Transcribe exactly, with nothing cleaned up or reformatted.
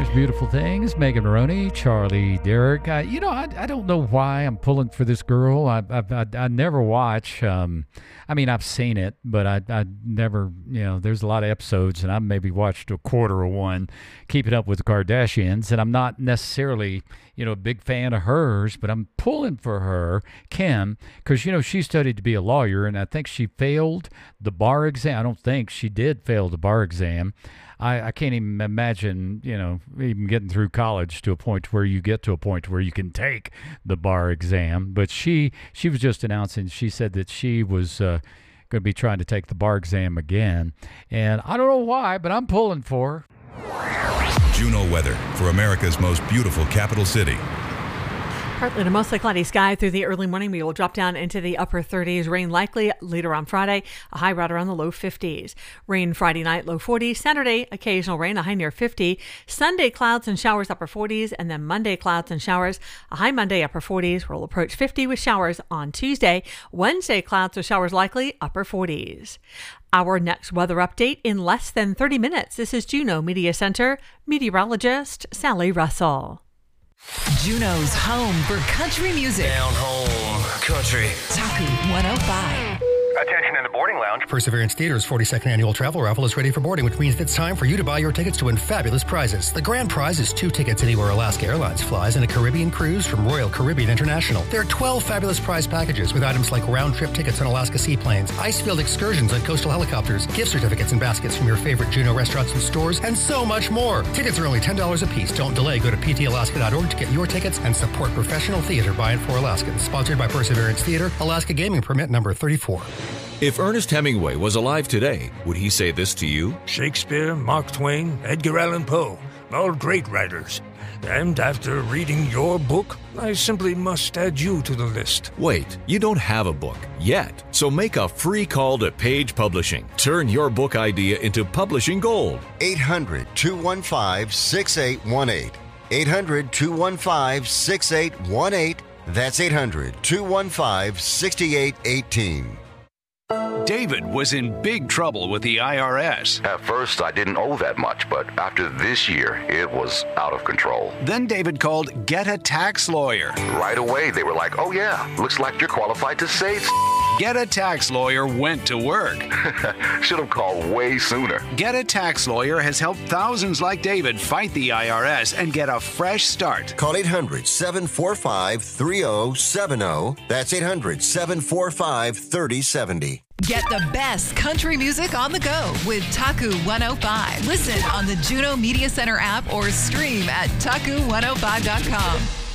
Those Beautiful Things, Megan Maroney, Charlie Derrick. Uh, you know, I, I don't know why I'm pulling for this girl. I I, I, I never watch. Um, I mean, I've seen it, but I, I never, you know, there's a lot of episodes, and I maybe watched a quarter of one, Keeping Up with the Kardashians, and I'm not necessarily, you know, a big fan of hers, but I'm pulling for her, Kim, because, you know, she studied to be a lawyer, and I think she failed the bar exam. I don't think she did fail the bar exam. I, I can't even imagine, you know, even getting through college to a point where you get to a point where you can take the bar exam. But she she was just announcing, she said that she was uh, going to be trying to take the bar exam again. And I don't know why, but I'm pulling for her. Juno weather for America's most beautiful capital city. Partly to mostly cloudy sky through the early morning. We will drop down into the upper thirties. Rain likely later on Friday, a high right around the low fifties. Rain Friday night, low forties. Saturday, occasional rain, a high near fifty. Sunday, clouds and showers, upper forties. And then Monday, clouds and showers, a high Monday, upper forties. We'll approach fifty with showers on Tuesday. Wednesday, clouds with showers likely, upper forties. Our next weather update in less than thirty minutes. This is Juno Media Center meteorologist Sally Russell. Juno's home for country music. Down home country. Taku one oh five. Attention in the boarding lounge. Perseverance Theater's forty-second annual travel raffle is ready for boarding, which means it's time for you to buy your tickets to win fabulous prizes. The grand prize is two tickets anywhere Alaska Airlines flies and a Caribbean cruise from Royal Caribbean International. There are twelve fabulous prize packages with items like round-trip tickets on Alaska seaplanes, ice-field excursions on coastal helicopters, gift certificates and baskets from your favorite Juneau restaurants and stores, and so much more. Tickets are only ten dollars a piece. Don't delay. Go to p t alaska dot org to get your tickets and support professional theater by and for Alaskans. Sponsored by Perseverance Theater, Alaska Gaming Permit number thirty-four. If Ernest Hemingway was alive today, would he say this to you? Shakespeare, Mark Twain, Edgar Allan Poe, all great writers. And after reading your book, I simply must add you to the list. Wait, you don't have a book yet. So make a free call to Page Publishing. Turn your book idea into publishing gold. eight hundred, two one five, six eight one eight. eight hundred, two one five, six eight one eight. That's eight hundred, two one five, six eight one eight. David was in big trouble with the I R S. At first, I didn't owe that much, but after this year, it was out of control. Then David called Get a Tax Lawyer. Right away, they were like, oh yeah, looks like you're qualified to save. Get a Tax Lawyer went to work. Should have called way sooner. Get a Tax Lawyer has helped thousands like David fight the I R S and get a fresh start. Call eight hundred, seven four five, three oh seven oh. That's eight hundred, seven four five, three oh seven oh. Get the best country music on the go with Taku one oh five. Listen on the Juno Media Center app or stream at taku one oh five dot com.